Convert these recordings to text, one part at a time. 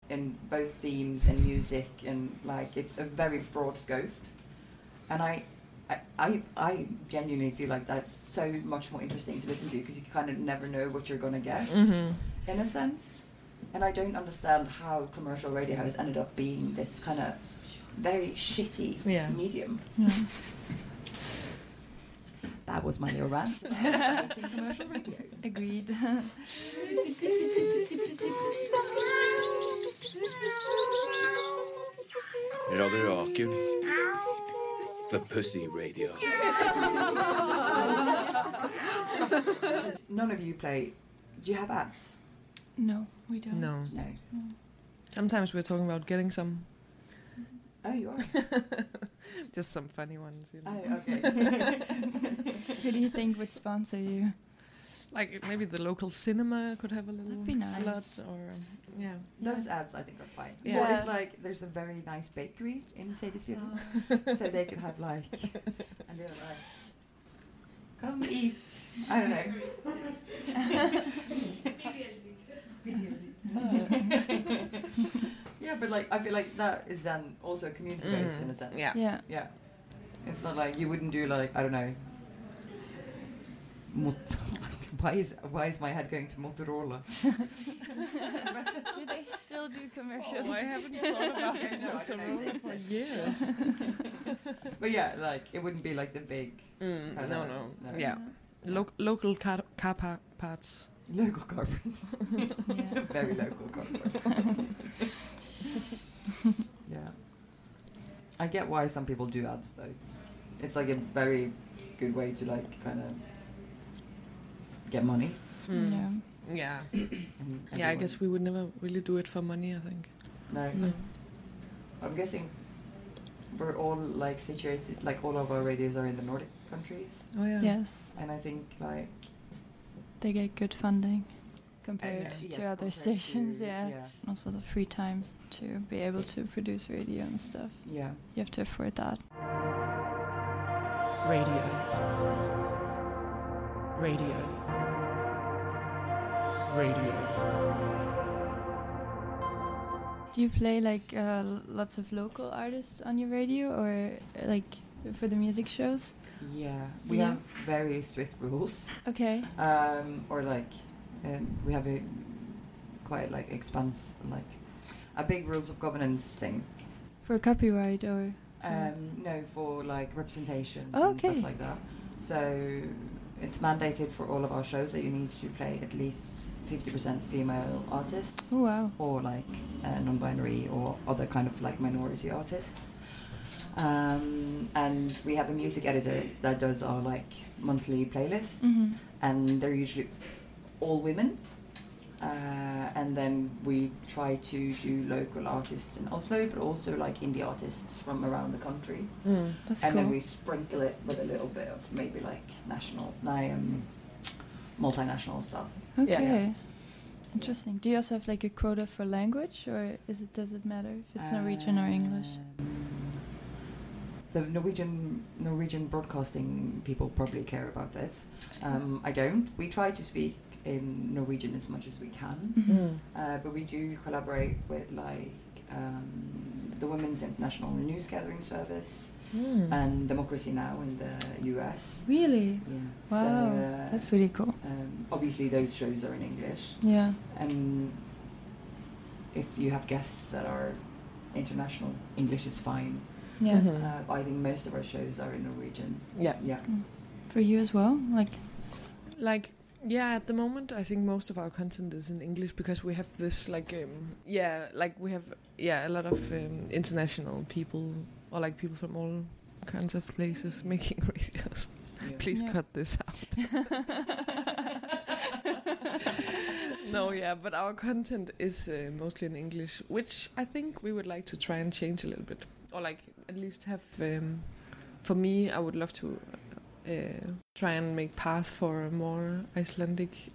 in both themes and music, and like it's a very broad scope. And I genuinely feel like that's so much more interesting to listen to, because you kind of never know what you're going to get, in a sense. And I don't understand how commercial radio has ended up being this kind of very shitty medium. Yeah. That was my little rant about hating commercial radio. Agreed. Radio Rakel. The Pussy Radio. None of you play. Do you have ads? No, we don't. No. No. Sometimes we're talking about getting some. Oh, you are? Just some funny ones, you know. Oh, okay. Who do you think would sponsor you? Like maybe the local cinema could have a little That'd be nice. slot, or Those ads I think are fine. Yeah. Or if like there's a very nice bakery in Sadisfjord, so they could have like a little like, come eat. I don't know. Yeah, but like I feel like that is then also community based in a sense. Yeah. Yeah. It's not like you wouldn't do like, I don't know. Why is my head going to Motorola? Do they still do commercials? Oh, I haven't thought about I don't know Motorola if for it's- years. But yeah, like it wouldn't be like the big No. Yeah. Local car parts. local corporates. Yeah. Very local corporates. Yeah. I get why some people do ads though. It's like a very good way to like kind of get money. Yeah. Yeah. And Yeah, I guess we would never really do it for money, I think. No. No. I'm guessing we're all like situated, like all of our radios are in the Nordic countries, Oh yeah. Yes, and I think like they get good funding compared yes, to other compared stations. to- Yeah. yeah. Also the free time to be able to produce radio and stuff. Yeah. You have to afford that. Radio. Radio. Radio. Do you play like lots of local artists on your radio, or like for the music shows? Yeah, we Yeah. have very strict rules. Okay. Or like we have a quite like like a big rules of governance thing. For copyright or? No, for like representation Oh, and okay. stuff like that. So it's mandated for all of our shows that you need to play at least 50% female artists. Oh wow. Or like non-binary or other kind of like minority artists. And we have a music editor that does our like monthly playlists, Mhm. and they're usually all women. And then we try to do local artists in Oslo, but also like indie artists from around the country. That's And cool. then we sprinkle it with a little bit of maybe like multinational stuff. Okay. Yeah. Interesting. Do you also have like a quota for language, or does it matter if it's Norwegian or English? The Norwegian broadcasting people probably care about this. I don't. We try to speak in Norwegian as much as we can, but we do collaborate with like the Women's International News Gathering Service and Democracy Now! In the US. Really? Yeah. Wow. So, That's really cool. obviously, those shows are in English. Yeah. And if you have guests that are international, English is fine. Yeah. I think most of our shows are in Norwegian. Yeah. Yeah. For you as well? Like, yeah, at the moment, I think most of our content is in English because we have this, like, we have, a lot of international people, or like people from all kinds of places making radios. Yeah. Please Yeah. cut this out. No, yeah, but our content is mostly in English, which I think we would like to try and change a little bit. Or like, at least have, for me, I would love to try and make path for a more Icelandic,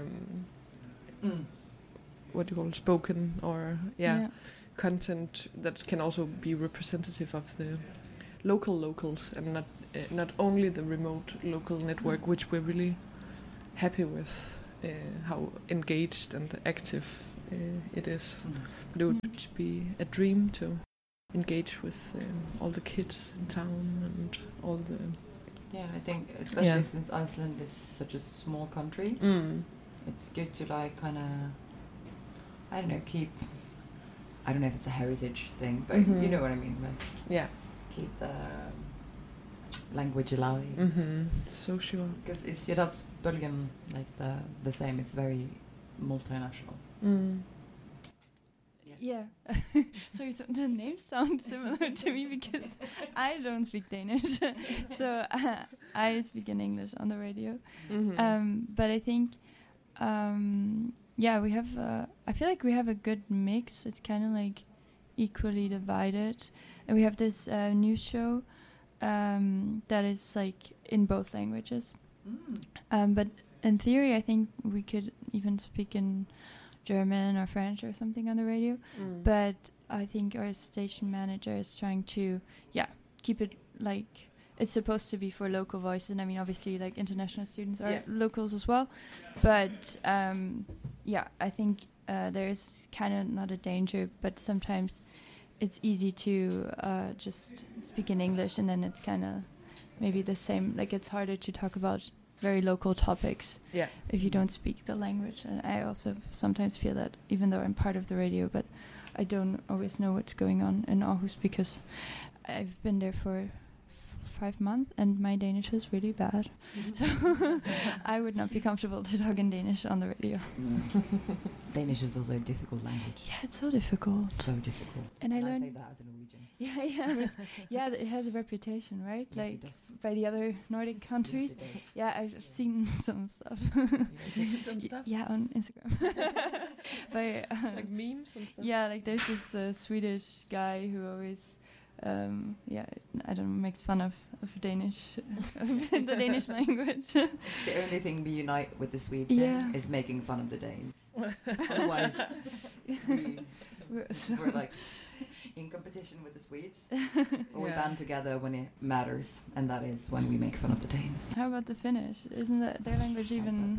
what do you call it, spoken or content that can also be representative of the locals and not only the remote local network, which we're really happy with, how engaged and active it is. But it would be a dream to engage with all the kids in town and all the... Yeah, I think especially since Iceland is such a small country, it's good to like kind of, I don't know, keep, I don't know if it's a heritage thing, but you know what I mean, like keep the language alive. Social. Because it's Göteborgsbölgen, like the same, it's very multinational. Yeah. Sorry, so the names sound similar to me because I don't speak Danish. So I speak in English on the radio. But I think, we have, I feel like we have a good mix. It's kind of like equally divided. And we have this news show that is like in both languages. But in theory, I think we could even speak in German or French or something on the radio, but I think our station manager is trying to keep it like it's supposed to be for local voices, and I mean obviously like international students are locals as well, but I think there's kind of not a danger, but sometimes it's easy to just speak in English, and then it's kind of maybe the same, like it's harder to talk about very local topics if you don't speak the language. And I also sometimes feel that even though I'm part of the radio, but I don't always know what's going on in Aarhus because I've been there for 5 months and my Danish is really bad. So I would not be comfortable to talk in Danish on the radio. Danish is also a difficult language. Yeah, it's so difficult. So difficult. And I learned... say that as a Norwegian. It has a reputation, right? Yes, like it does. by the other Nordic countries. Yes, it does. Yeah, I've seen some stuff. Some stuff? Yeah, on Instagram. By, like memes and stuff? Yeah, like there's this Swedish guy who always, I don't know, makes fun of Danish, the Danish language. The only thing we unite with the Swedes is making fun of the Danes. Otherwise, we're like in competition with the Swedes. We band together when it matters, and that is when we make fun of the Danes. How about the Finnish? Isn't that their language even...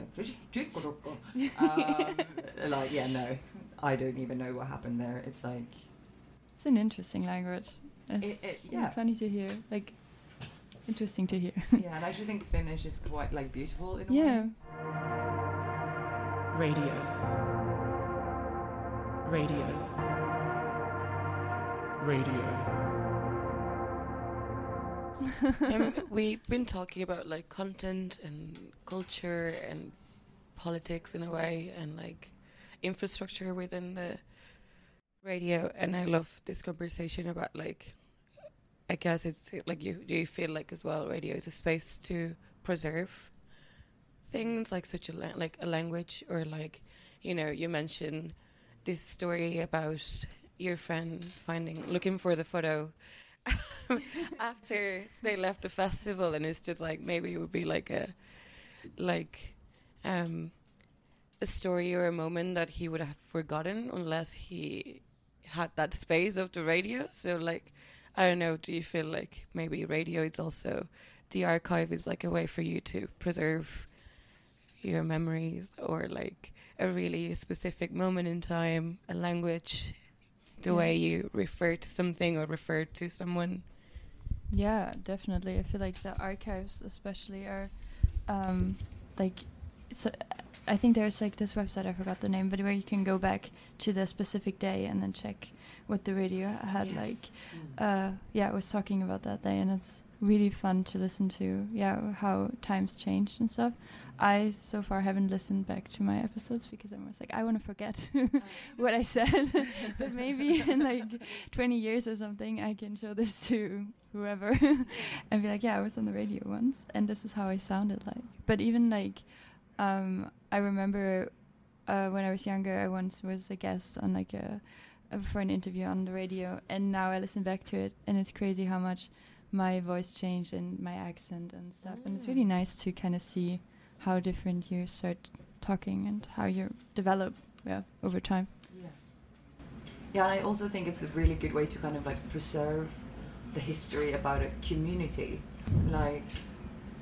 No. I don't even know what happened there. It's like... It's an interesting language. It's funny to hear. Like, interesting to hear. Yeah, and I actually think Finnish is quite like beautiful in a way. Yeah. We've been talking about like content and culture and politics in a way, and like infrastructure within the radio, and I love this conversation about like, I guess it's like do you feel like as well radio is a space to preserve things like such a language, or like, you know, you mentioned this story about your friend looking for the photo after they left the festival, and it's just like maybe it would be like a story or a moment that he would have forgotten unless he had that space of the radio. So like, I don't know, do you feel like maybe radio is also, the archive is like a way for you to preserve your memories, or like a really specific moment in time, a language, the way you refer to something or refer to someone? Yeah, definitely. I feel like the archives especially are like, I think there's like this website, I forgot the name, but where you can go back to the specific day and then check what the radio had was talking about that day, and it's really fun to listen to how times changed and stuff. I so far haven't listened back to my episodes because I'm always like, I want to forget what I said, but maybe in like 20 years or something I can show this to whoever and be like, I was on the radio once and this is how I sounded like. But even like I remember when I was younger, I once was a guest on like for an interview on the radio, and now I listen back to it and it's crazy how much my voice changed and my accent and stuff. And it's really nice to kind of see how different you start talking and how you develop over time. Yeah, and I also think it's a really good way to kind of like preserve the history about a community. Like,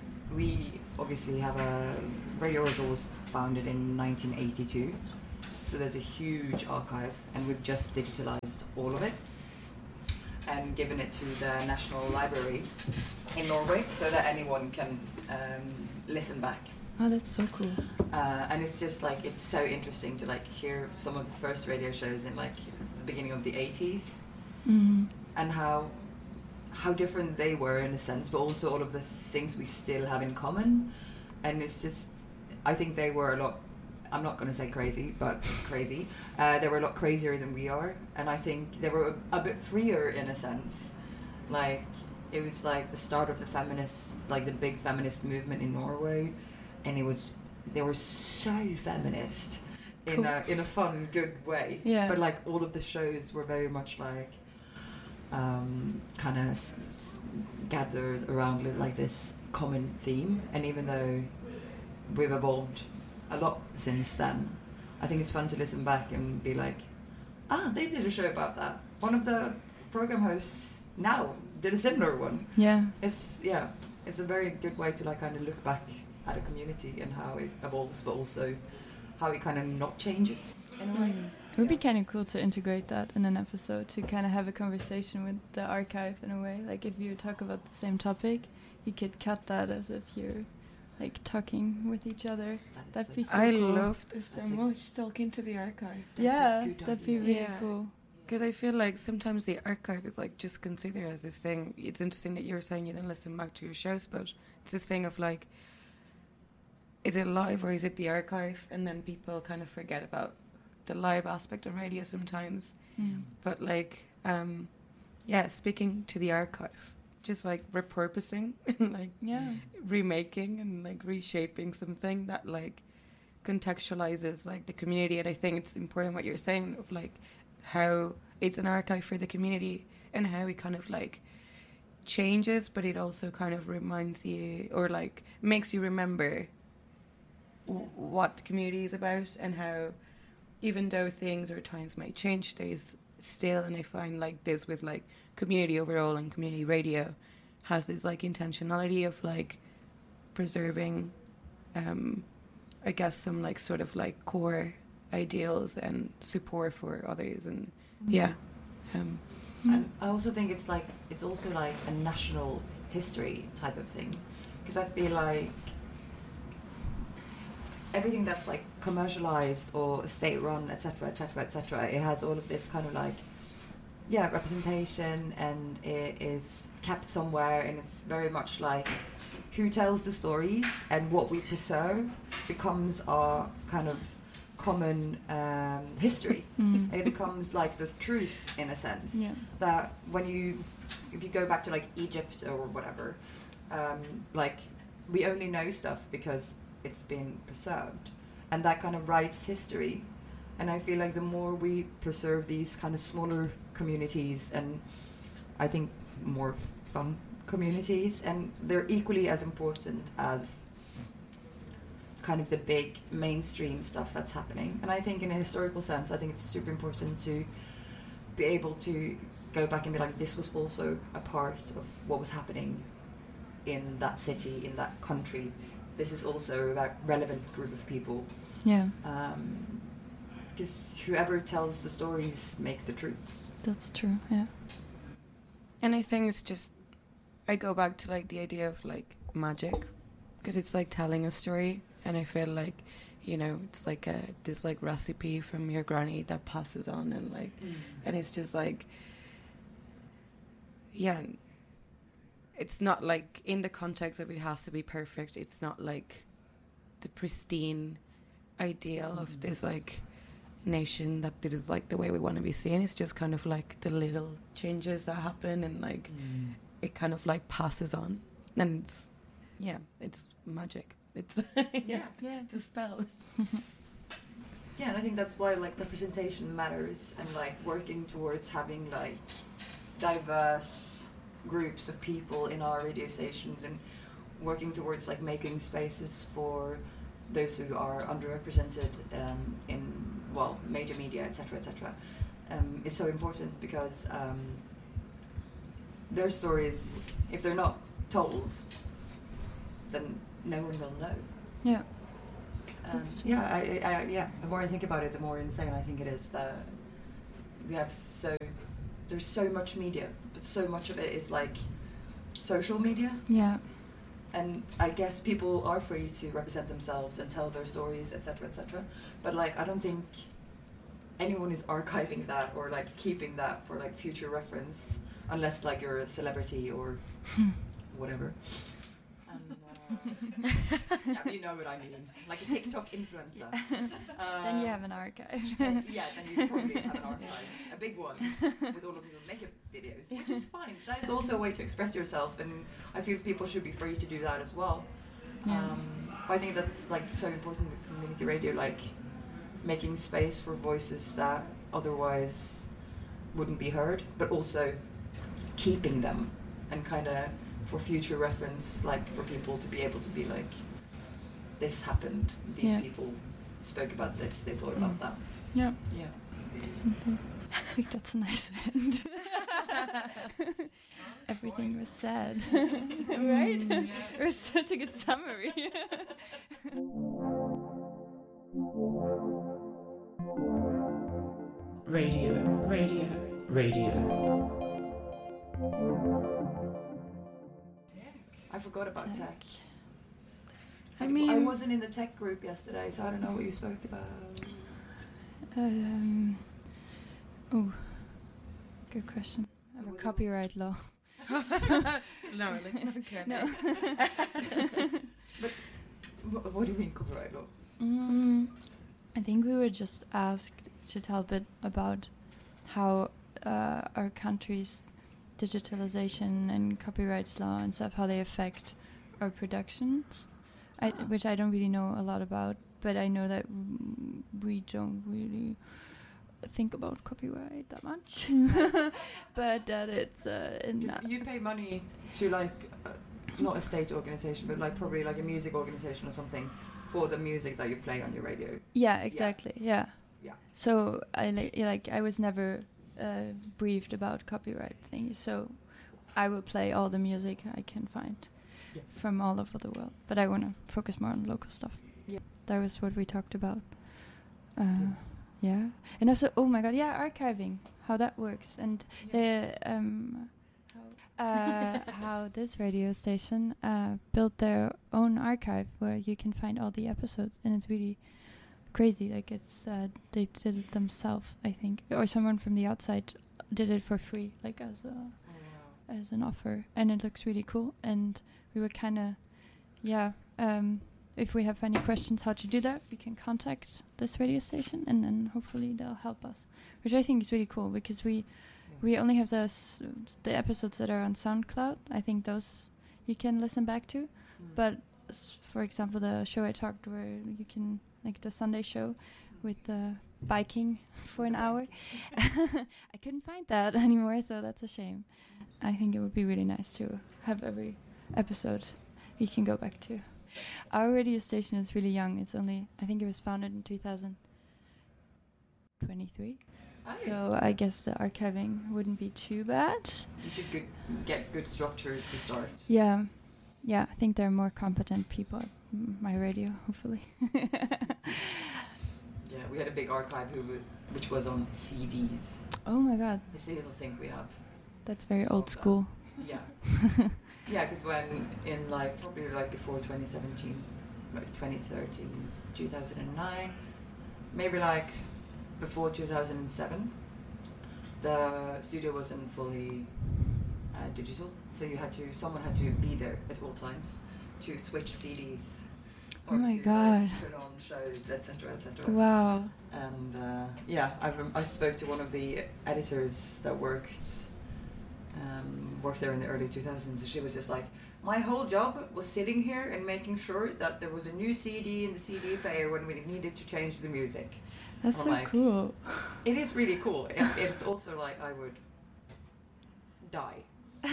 we obviously have Radio Oracle was founded in 1982, So there's a huge archive, and we've just digitalized all of it and given it to the National Library in Norway so that anyone can listen back. Oh, that's so cool. And it's just like, it's so interesting to like hear some of the first radio shows in like the beginning of the 80s and how different they were in a sense, but also all of the things we still have in common. And it's just, I think they were a lot, I'm not going to say crazy, but crazy. They were a lot crazier than we are. And I think they were a bit freer in a sense. Like, it was like the start of the feminist, like the big feminist movement in Norway. And they were so feminist in a fun, good way. Yeah. But like all of the shows were very much like, kind of gathered around like this common theme. And even though we've evolved a lot since then, I think it's fun to listen back and be like, they did a show about that. One of the program hosts now did a similar one. Yeah. It's a very good way to like kind of look back at a community and how it evolves, but also how it kind of not changes in a way. It would be kind of cool to integrate that in an episode, to kind of have a conversation with the archive in a way. Like if you talk about the same topic, you could cut that as if you're like talking with each other. That'd be so I cool. love this so much, talking to the archive. Yeah, that'd be really Yeah. cool. Because I feel like sometimes the archive is like just considered as this thing. It's interesting that you were saying you then listen back to your shows, but it's this thing of like, is it live or is it the archive? And then people kind of forget about the live aspect of radio sometimes. But like, speaking to the archive, just like repurposing and like remaking and like reshaping something that like contextualizes like the community. And I think it's important what you're saying of like how it's an archive for the community and how it kind of like changes, but it also kind of reminds you or like makes you remember what the community is about and how even though things or times might change, there's still, and I find like this with like community overall and community radio has this like intentionality of like preserving I guess some like sort of like core ideals and support for others and and I also think it's also like a national history type of thing, because I feel like everything that's like commercialized or state run, etc., etc., etc., it has all of this kind of like representation, and it is kept somewhere, and it's very much like who tells the stories and what we preserve becomes our kind of common history. And it becomes like the truth in a sense. That if you go back to like Egypt or whatever, like we only know stuff because it's been preserved, and that kind of writes history. And I feel like the more we preserve these kind of smaller communities, and I think more fun communities, and they're equally as important as kind of the big mainstream stuff that's happening. And I think in a historical sense, I think it's super important to be able to go back and be like, this was also a part of what was happening in that city, in that country. This is also a relevant group of people. Yeah. Because whoever tells the stories make the truths. That's true, yeah. And I think it's just, I go back to like the idea of like magic, because it's like telling a story, and I feel like, you know, it's like this like recipe from your granny that passes on, and like, and it's just like, it's not like in the context of it has to be perfect. It's not like the pristine ideal of this like nation that this is like the way we want to be seen. It's just kind of like the little changes that happen, and like it kind of like passes on, and it's magic. It's it's a spell. Yeah, and I think that's why like representation matters, and like working towards having like diverse groups of people in our radio stations, and working towards like making spaces for those who are underrepresented in major media, etc., etc., is so important, because their stories, if they're not told, then no one will know. Yeah. That's true. Yeah, the more I think about it, the more insane I think it is that we have there's so much media, but so much of it is like social media. Yeah. And I guess people are free to represent themselves and tell their stories, etc., etc. But like, I don't think anyone is archiving that or like keeping that for like future reference, unless like you're a celebrity or whatever. And, yeah, you know what I mean, like a TikTok influencer. Then you have an archive. Yeah, then you probably have an archive, a big one, with all of your makeup videos, which is fine. That is also a way to express yourself, and I feel people should be free to do that as well. Yeah. I think that's like so important with community radio, like making space for voices that otherwise wouldn't be heard, but also keeping them and kind of for future reference, like for people to be able to be like, this happened, these people spoke about this, they thought about that. Yeah. Yeah. I think that's a nice end. Everything was said. Right? It was such a good summary. Radio. I forgot about tech. I I mean, wasn't in the tech group yesterday, so I don't know what you spoke about. Oh, good question. Was About it- copyright law. no, let's not care. No. But what do you mean copyright law? I think we were just asked to tell a bit about how our country's digitalization and copyrights law and stuff, how they affect our productions, which I don't really know a lot about, but I know that we don't really think about copyright that much, but that it's in that. You pay money to like, not a state organization, but like probably like a music organization or something for the music that you play on your radio. Yeah, exactly. Yeah. Yeah. So I was never briefed about copyright things, so I will play all the music I can find from all over the world. But I want to focus more on local stuff. Yeah. That was what we talked about. Yeah. And also, oh my God, yeah, archiving, how that works, and how this radio station built their own archive where you can find all the episodes, and it's really crazy. Like it's they did it themselves, I think, or someone from the outside did it for free, like as an offer, and it looks really cool. And we were kind of, if we have any questions how to do that, we can contact this radio station, and then hopefully they'll help us, which I think is really cool, because we only have the episodes that are on SoundCloud. I think those you can listen back to, but for example, the show I talked where you can, like the Sunday show with the biking for an hour, I couldn't find that anymore, so that's a shame. I think it would be really nice to have every episode you can go back to. Our radio station is really young. It's only, I think it was founded in 2023. So I guess the archiving wouldn't be too bad. You should get good structures to start. Yeah, I think there are more competent people at my radio, hopefully. Yeah, we had a big archive which was on CDs. Oh my God, I still think we have. that's very Some old of that. school. Yeah. Yeah, because when in like probably like before 2017, like 2013, 2009, maybe like before 2007, the studio wasn't fully digital, so someone had to be there at all times to switch CDs. Oh or my to, God. like, put on shows, etc., etc. Wow. And I spoke to one of the editors that worked there in the early 2000s, and she was just like, my whole job was sitting here and making sure that there was a new CD in the CD player when we needed to change the music. That's Or so like- cool. It is really cool. It's also like I would die.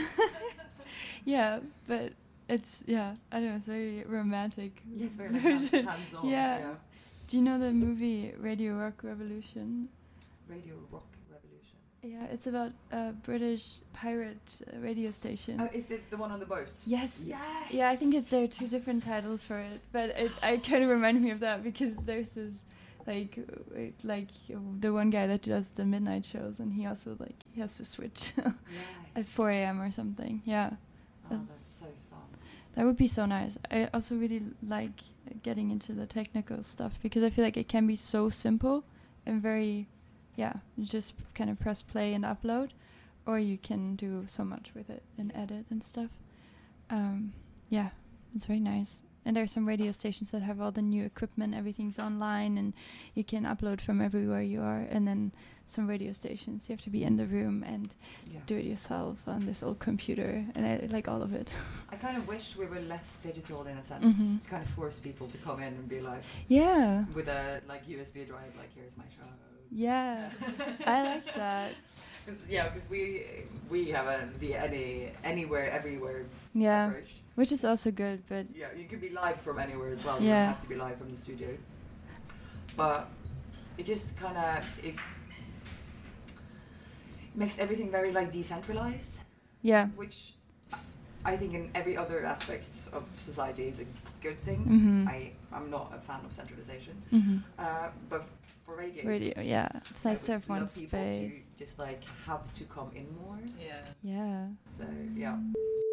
Yeah, but it's, I don't know, it's very romantic. Yeah, it's very like, version. hands-on. Yeah. Do you know the movie Radio Rock Revolution? Radio Rock Revolution. Yeah, it's about a British pirate radio station. Is it the one on the boat? Yes. Yes. Yeah, I think there are 2 different titles for it, but I kind of remind me of that because there's this the one guy that does the midnight shows, and he also he has to switch at 4 a.m. or something. Yeah. Oh, that's so fun. That would be so nice. I also really like getting into the technical stuff because I feel like it can be so simple and very, you just kind of press play and upload, or you can do so much with it and edit and stuff. It's very nice. And there are some radio stations that have all the new equipment, everything's online, and you can upload from everywhere you are. And then some radio stations, you have to be in the room and do it yourself on this old computer, and I like all of it. I kind of wish we were less digital in a sense. Mhm. To kind of force people to come in and be like, Yeah. with a USB drive, like, here's my show. Yeah. I like that. Because we have the anywhere, everywhere Yeah. approach. Which is also good, but Yeah, you could be live from anywhere as well. Yeah. You don't have to be live from the studio. But it just kind of it makes everything very decentralized, yeah. which I think in every other aspect of society is a good thing. Mhm. I'm not a fan of centralization, Mhm. but for radio, Radio, yeah. It's I nice to would have one love people space. to just have to come in more. Yeah. Yeah. So yeah.